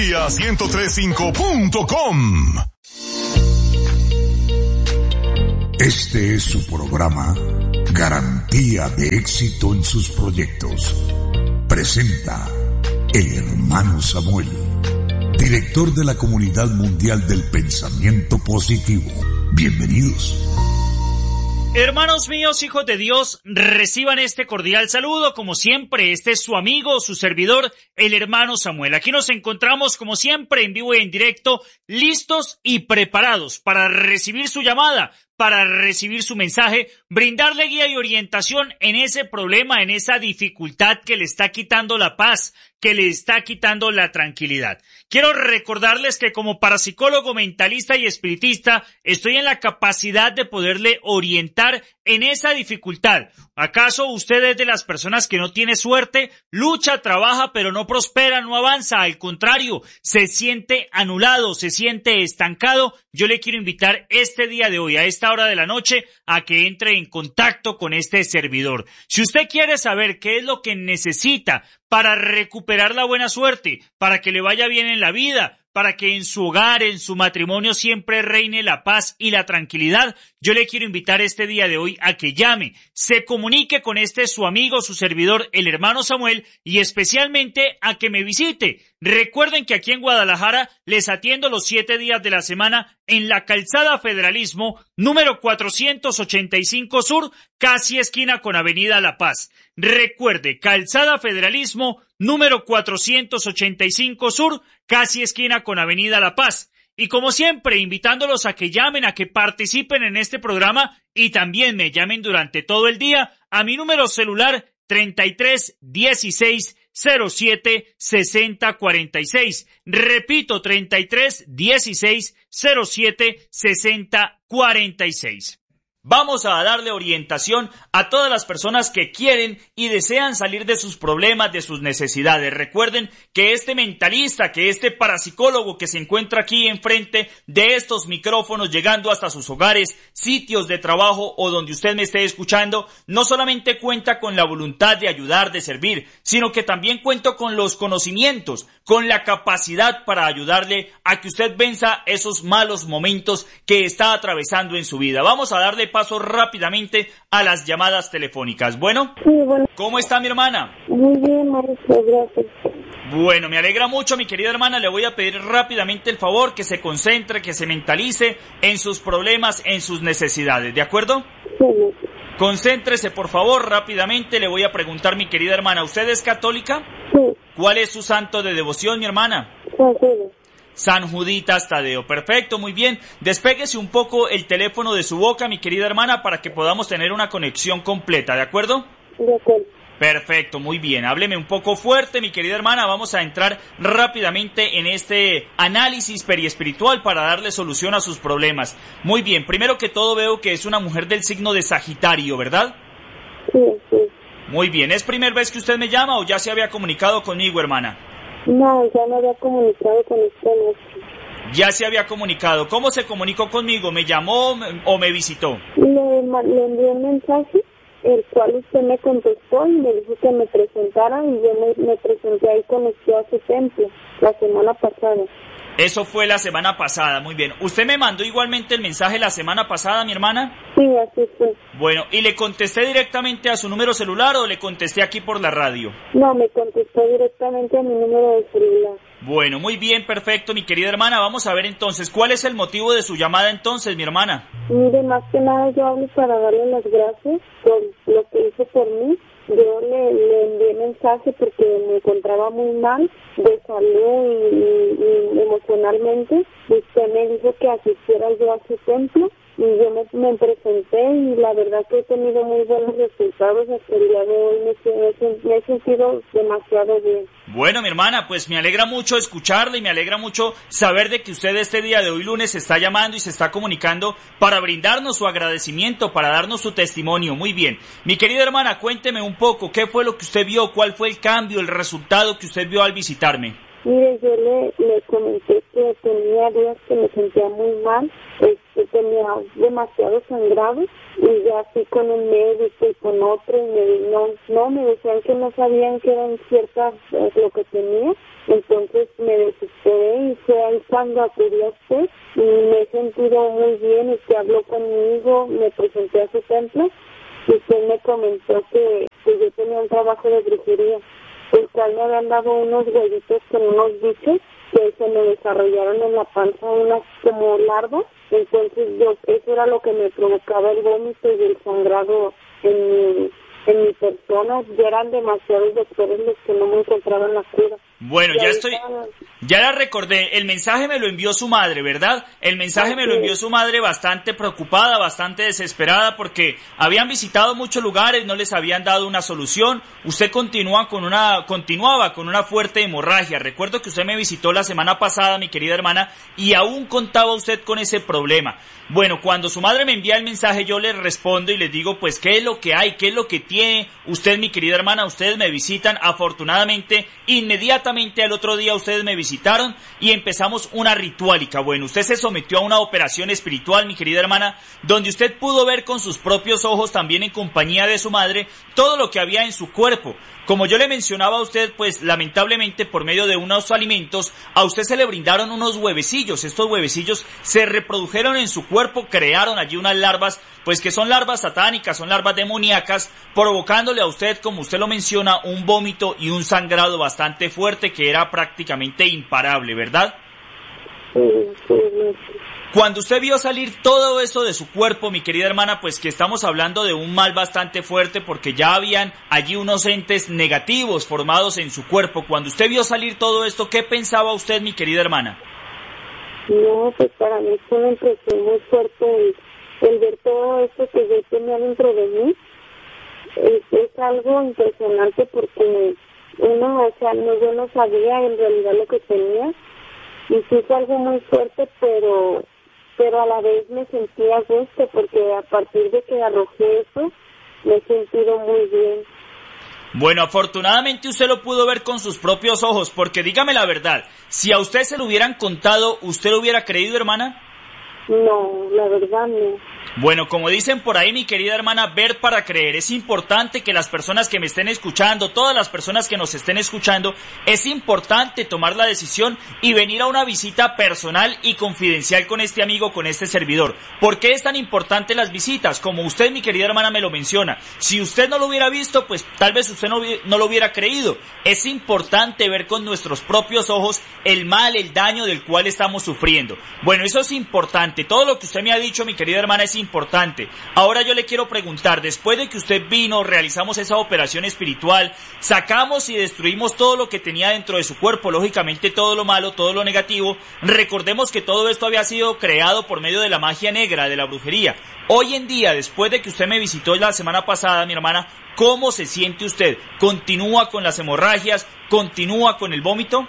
1035.com. Este es su programa Garantía de éxito en sus proyectos. Presenta el hermano Samuel, director de la Comunidad Mundial del Pensamiento Positivo. Bienvenidos. Hermanos míos, hijos de Dios, reciban este cordial saludo. Como siempre, este es su amigo, su servidor, el hermano Samuel. Aquí nos encontramos, como siempre, en vivo y en directo, listos y preparados para recibir su llamada, para recibir su mensaje, brindarle guía y orientación en ese problema, en esa dificultad que le está quitando la paz, que le está quitando la tranquilidad. Quiero recordarles que como parapsicólogo, mentalista y espiritista, estoy en la capacidad de poderle orientar en esa dificultad. ¿Acaso usted es de las personas que no tiene suerte? Lucha, trabaja, pero no prospera, no avanza. Al contrario, se siente anulado, se siente estancado. Yo le quiero invitar este día de hoy, a esta hora de la noche, a que entre en contacto con este servidor. Si usted quiere saber qué es lo que necesita para recuperar la buena suerte, para que le vaya bien en la vida, para que en su hogar, en su matrimonio siempre reine la paz y la tranquilidad, yo le quiero invitar este día de hoy a que llame, se comunique con su amigo, su servidor, el hermano Samuel, y especialmente a que me visite. Recuerden que aquí en Guadalajara les atiendo los 7 días de la semana en la Calzada Federalismo, número 485 Sur, casi esquina con Avenida La Paz. Recuerde, Calzada Federalismo, número 485 Sur, casi esquina con Avenida La Paz. Y como siempre, invitándolos a que llamen, a que participen en este programa y también me llamen durante todo el día a mi número celular 33 16 07 60 46. Repito, 33 16 07 60 46. Vamos a darle orientación a todas las personas que quieren y desean salir de sus problemas, de sus necesidades. Recuerden que este mentalista, que este parapsicólogo que se encuentra aquí enfrente de estos micrófonos, llegando hasta sus hogares, sitios de trabajo o donde usted me esté escuchando, no solamente cuenta con la voluntad de ayudar, de servir, sino que también cuento con los conocimientos, con la capacidad para ayudarle a que usted venza esos malos momentos que está atravesando en su vida. Vamos a darle paso rápidamente a las llamadas telefónicas. Bueno, sí, bueno. ¿Cómo está mi hermana? Muy bien, maestro, gracias. Bueno, me alegra mucho, mi querida hermana. Le voy a pedir rápidamente el favor que se concentre, que se mentalice en sus problemas, en sus necesidades, ¿de acuerdo? Sí. Concéntrese, por favor, rápidamente. Le voy a preguntar, mi querida hermana, ¿usted es católica? Sí. ¿Cuál es su santo de devoción, mi hermana? Sí. San Juditas Tadeo. Perfecto, muy bien. Despéguese un poco el teléfono de su boca, mi querida hermana, para que podamos tener una conexión completa, ¿de acuerdo? De acuerdo. Perfecto, muy bien. Hábleme un poco fuerte, mi querida hermana. Vamos a entrar rápidamente en este análisis periespiritual para darle solución a sus problemas. Muy bien, primero que todo veo que es una mujer del signo de Sagitario, ¿verdad? Sí. Muy bien, ¿es primera vez que usted me llama o ya se había comunicado conmigo, hermana? No, ya me había comunicado con usted, maestro. Ya se había comunicado. ¿Cómo se comunicó conmigo? ¿Me llamó o me visitó? Le envié un mensaje, el cual usted me contestó y me dijo que me presentara y yo me presenté ahí con usted a su templo la semana pasada. Eso fue la semana pasada, muy bien. ¿Usted me mandó igualmente el mensaje la semana pasada, mi hermana? Sí, así fue. Bueno, ¿y le contesté directamente a su número celular o le contesté aquí por la radio? No, me contestó directamente a mi número de celular. Bueno, muy bien, perfecto, mi querida hermana. Vamos a ver entonces, ¿cuál es el motivo de su llamada entonces, mi hermana? Mire, más que nada yo hablo para darle las gracias por lo que hizo por mí. Yo le envié mensaje porque me encontraba muy mal de salud y emocionalmente. Usted me dijo que asistiera yo a su templo y yo me presenté y la verdad que he tenido muy buenos resultados hasta el día de hoy. Me he sentido demasiado bien. Bueno, mi hermana, pues me alegra mucho escucharle y me alegra mucho saber de que usted este día de hoy lunes se está llamando y se está comunicando para brindarnos su agradecimiento, para darnos su testimonio. Muy bien. Mi querida hermana, cuénteme un poco, ¿qué fue lo que usted vio? ¿Cuál fue el cambio, el resultado que usted vio al visitarme? Mire, yo le comenté que tenía días que me sentía muy mal, tenía demasiado sangrado y ya fui con un médico y con otro y me decían que no sabían que eran ciertas lo que tenía, entonces me desesperé y fue ahí cuando acudí a usted y me he sentido muy bien. Usted habló conmigo, me presenté a su templo y usted me comentó que yo tenía un trabajo de brujería, el cual me habían dado unos huevitos con unos bichos que se me desarrollaron en la panza, unas como larvas. Entonces eso era lo que me provocaba el vómito y el sangrado en mi persona. Ya eran demasiados doctores los que no me encontraban la cura. Bueno, ya la recordé, el mensaje me lo envió su madre, ¿verdad? El mensaje me lo envió su madre bastante preocupada, bastante desesperada, porque habían visitado muchos lugares, no les habían dado una solución. Usted continuaba con una fuerte hemorragia. Recuerdo que usted me visitó la semana pasada, mi querida hermana, y aún contaba usted con ese problema. Bueno, cuando su madre me envía el mensaje, yo le respondo y les digo, pues, ¿qué es lo que hay? ¿Qué es lo que tiene? Usted, mi querida hermana, ustedes me visitan. Afortunadamente, inmediatamente al otro día ustedes me visitaron y empezamos una ritualica. Bueno, usted se sometió a una operación espiritual, mi querida hermana, donde usted pudo ver con sus propios ojos, también en compañía de su madre, todo lo que había en su cuerpo. Como yo le mencionaba a usted, pues lamentablemente por medio de unos alimentos, a usted se le brindaron unos huevecillos. Estos huevecillos se reprodujeron en su cuerpo, crearon allí unas larvas, pues que son larvas satánicas, son larvas demoníacas, provocándole a usted, como usted lo menciona, un vómito y un sangrado bastante fuerte que era prácticamente imparable, ¿verdad? Sí. Cuando usted vio salir todo eso de su cuerpo, mi querida hermana, pues que estamos hablando de un mal bastante fuerte porque ya habían allí unos entes negativos formados en su cuerpo. Cuando usted vio salir todo esto, ¿qué pensaba usted, mi querida hermana? No, pues para mí fue una impresión muy fuerte el ver todo esto que yo tenía dentro de mí. Es algo impresionante porque uno, o sea, yo no sabía en realidad lo que tenía y sí fue algo muy fuerte, pero a la vez me sentía a gusto porque a partir de que arrojé eso me he sentido muy bien. Bueno, afortunadamente usted lo pudo ver con sus propios ojos, porque dígame la verdad, si a usted se lo hubieran contado, ¿usted lo hubiera creído, hermana? No, la verdad no. Bueno, como dicen por ahí, mi querida hermana, ver para creer. Es importante que las personas que me estén escuchando, todas las personas que nos estén escuchando, es importante tomar la decisión y venir a una visita personal y confidencial con este amigo, con este servidor. ¿Por qué es tan importante las visitas? Como usted, mi querida hermana, me lo menciona. Si usted no lo hubiera visto, pues tal vez usted no lo hubiera creído. Es importante ver con nuestros propios ojos el mal, el daño del cual estamos sufriendo. Bueno, eso es importante. Todo lo que usted me ha dicho, mi querida hermana, es importante. Ahora yo le quiero preguntar, después de que usted vino, realizamos esa operación espiritual, sacamos y destruimos todo lo que tenía dentro de su cuerpo, lógicamente todo lo malo, todo lo negativo. Recordemos que todo esto había sido creado por medio de la magia negra, de la brujería. Hoy en día, después de que usted me visitó la semana pasada, mi hermana, ¿cómo se siente usted? ¿Continúa con las hemorragias? ¿Continúa con el vómito?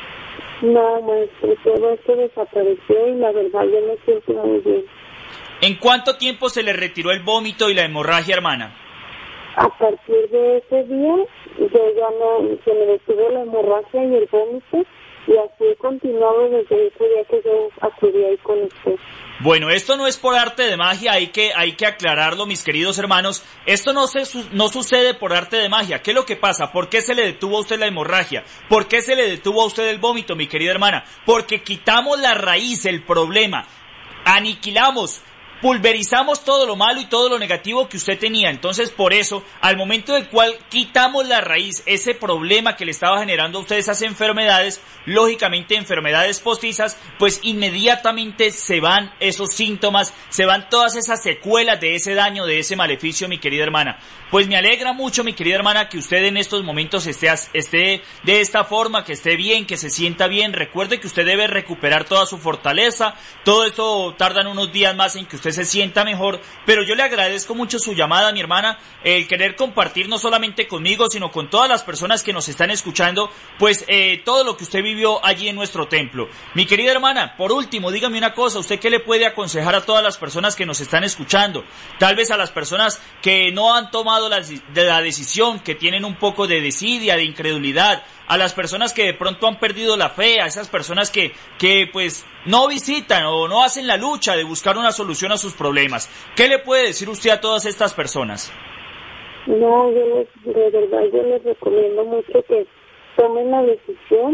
No, maestro, todo esto desapareció y la verdad yo me siento muy bien. ¿En cuánto tiempo se le retiró el vómito y la hemorragia, hermana? A partir de ese día, yo ya no, se me detuvo la hemorragia y el vómito, y así he continuado desde ese día que yo acudí ahí con usted. Bueno, esto no es por arte de magia, hay que aclararlo, mis queridos hermanos. Esto no sucede por arte de magia. ¿Qué es lo que pasa? ¿Por qué se le detuvo a usted la hemorragia? ¿Por qué se le detuvo a usted el vómito, mi querida hermana? Porque quitamos la raíz, el problema, aniquilamos, pulverizamos todo lo malo y todo lo negativo que usted tenía. Entonces, por eso, al momento del cual quitamos la raíz, ese problema que le estaba generando a usted esas enfermedades, lógicamente enfermedades postizas, pues inmediatamente se van esos síntomas, se van todas esas secuelas de ese daño, de ese maleficio, mi querida hermana. Pues me alegra mucho, mi querida hermana, que usted en estos momentos esté de esta forma, que esté bien, que se sienta bien. Recuerde que usted debe recuperar toda su fortaleza. Todo esto tardan unos días más en que usted se sienta mejor, pero yo le agradezco mucho su llamada, mi hermana, el querer compartir no solamente conmigo, sino con todas las personas que nos están escuchando, pues todo lo que usted vivió allí en nuestro templo. Mi querida hermana, por último, dígame una cosa, ¿usted qué le puede aconsejar a todas las personas que nos están escuchando? Tal vez a las personas que no han tomado la decisión, que tienen un poco de desidia, de incredulidad, a las personas que de pronto han perdido la fe, a esas personas que pues no visitan o no hacen la lucha de buscar una solución a sus problemas. ¿Qué le puede decir usted a todas estas personas? No, de verdad yo les recomiendo mucho que tomen la decisión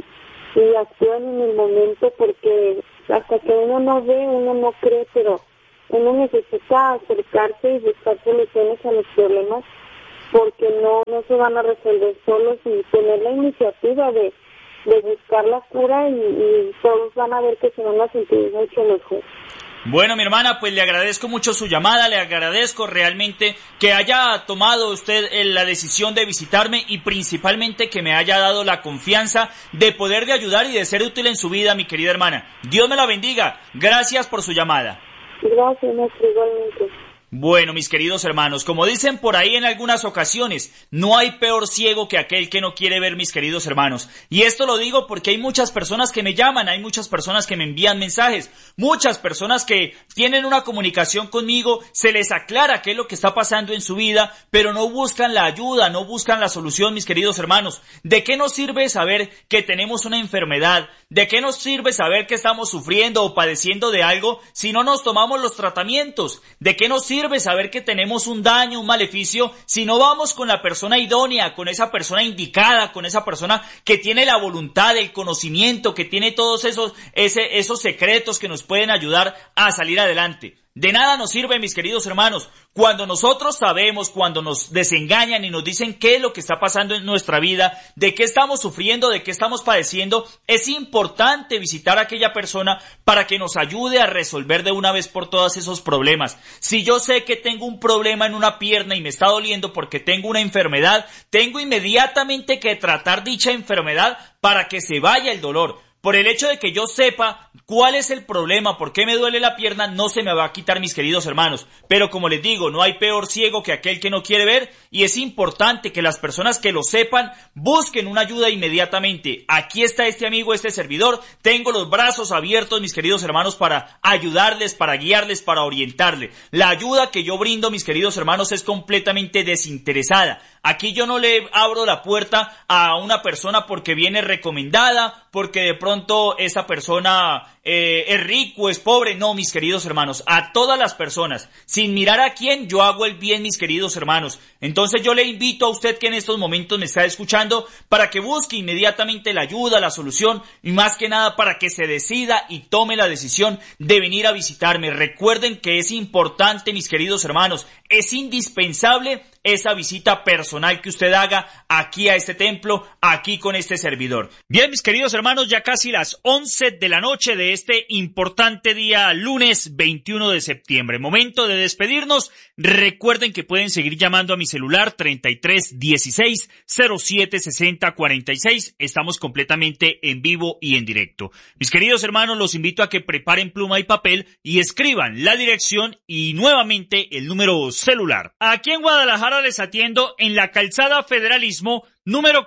actúan en el momento, porque hasta que uno no ve, uno no cree, pero uno necesita acercarse y buscar soluciones a los problemas, porque no se van a resolver solos, y tener la iniciativa de buscar la cura, y todos van a ver que se van a sentir mucho mejor. Bueno, mi hermana, pues le agradezco mucho su llamada, le agradezco realmente que haya tomado usted la decisión de visitarme, y principalmente que me haya dado la confianza de poderle ayudar y de ser útil en su vida, mi querida hermana. Dios me la bendiga. Gracias por su llamada. Gracias, maestro, igualmente. Bueno, mis queridos hermanos, como dicen por ahí en algunas ocasiones, no hay peor ciego que aquel que no quiere ver, mis queridos hermanos. Y esto lo digo porque hay muchas personas que me llaman, hay muchas personas que me envían mensajes, muchas personas que tienen una comunicación conmigo, se les aclara qué es lo que está pasando en su vida, pero no buscan la ayuda, no buscan la solución, mis queridos hermanos. ¿De qué nos sirve saber que tenemos una enfermedad? ¿De qué nos sirve saber que estamos sufriendo o padeciendo de algo si no nos tomamos los tratamientos? ¿De qué nos sirve saber que tenemos un daño, un maleficio, si no vamos con la persona idónea, con esa persona indicada, con esa persona que tiene la voluntad, el conocimiento, que tiene todos esos secretos que nos pueden ayudar a salir adelante? De nada nos sirve, mis queridos hermanos, cuando nosotros sabemos, cuando nos desengañan y nos dicen qué es lo que está pasando en nuestra vida, de qué estamos sufriendo, de qué estamos padeciendo. Es importante visitar a aquella persona para que nos ayude a resolver de una vez por todas esos problemas. Si yo sé que tengo un problema en una pierna y me está doliendo porque tengo una enfermedad, tengo inmediatamente que tratar dicha enfermedad para que se vaya el dolor. Por el hecho de que yo sepa cuál es el problema, por qué me duele la pierna, no se me va a quitar, mis queridos hermanos. Pero como les digo, no hay peor ciego que aquel que no quiere ver, y es importante que las personas que lo sepan busquen una ayuda inmediatamente. Aquí está este amigo, este servidor. Tengo los brazos abiertos, mis queridos hermanos, para ayudarles, para guiarles, para orientarles. La ayuda que yo brindo, mis queridos hermanos, es completamente desinteresada. Aquí yo no le abro la puerta a una persona porque viene recomendada, porque de pronto esa persona es rico, es pobre. No, mis queridos hermanos, a todas las personas, sin mirar a quién, yo hago el bien, mis queridos hermanos. Entonces yo le invito a usted que en estos momentos me está escuchando para que busque inmediatamente la ayuda, la solución, y más que nada para que se decida y tome la decisión de venir a visitarme. Recuerden que es importante, mis queridos hermanos, es indispensable esa visita personal que usted haga aquí a este templo, aquí con este servidor. Bien, mis queridos hermanos, ya casi las 11 de la noche de este importante día, lunes 21 de septiembre. Momento de despedirnos. Recuerden que pueden seguir llamando a mi celular 33 16 07 60 46. Estamos completamente en vivo y en directo. Mis queridos hermanos, los invito a que preparen pluma y papel y escriban la dirección y nuevamente el número celular. Aquí en Guadalajara les atiendo en la calzada Federalismo, número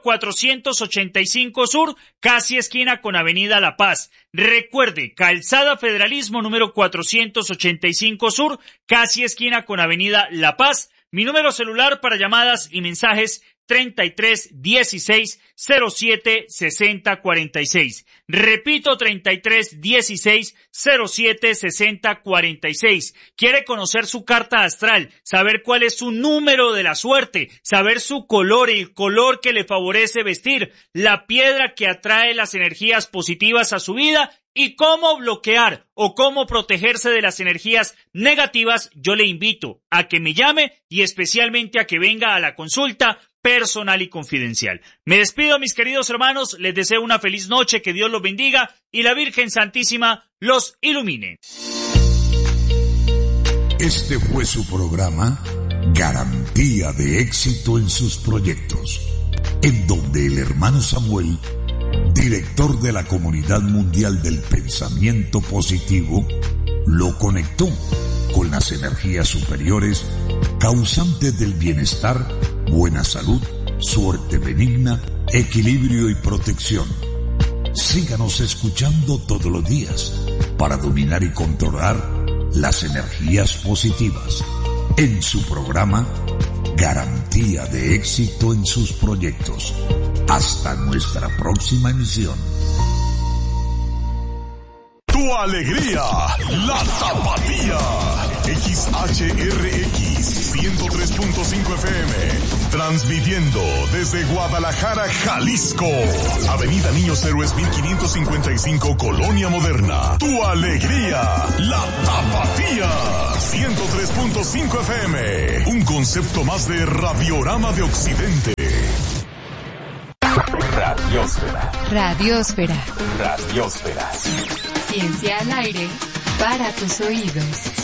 485 Sur, casi esquina con Avenida La Paz. Recuerde, calzada Federalismo, número 485 Sur, casi esquina con Avenida La Paz. Mi número celular para llamadas y mensajes 33 16 07 60 46. Repito, 33 16 07 60 46. ¿Quiere conocer su carta astral? Saber cuál es su número de la suerte, saber su color, el color que le favorece vestir, la piedra que atrae las energías positivas a su vida y cómo bloquear o cómo protegerse de las energías negativas. Yo le invito a que me llame y especialmente a que venga a la consulta personal y confidencial. Me despido, mis queridos hermanos, les deseo una feliz noche, que Dios los bendiga y la Virgen Santísima los ilumine. Este fue su programa Garantía de Éxito en sus Proyectos, en donde el hermano Samuel, director de la Comunidad Mundial del Pensamiento Positivo, lo conectó con las energías superiores causantes del bienestar, buena salud, suerte benigna, equilibrio y protección. Síganos escuchando todos los días para dominar y controlar las energías positivas en su programa Garantía de Éxito en sus Proyectos. Hasta nuestra próxima emisión. Tu alegría, la tapatía. XHRX 103.5 FM, transmitiendo desde Guadalajara, Jalisco. Avenida Niños Héroes 1555, Colonia Moderna. Tu alegría, la Tapatía. 103.5 FM, un concepto más de Radiorama de Occidente. Radiosfera. Radiosfera. Radiosfera. Ciencia al aire para tus oídos.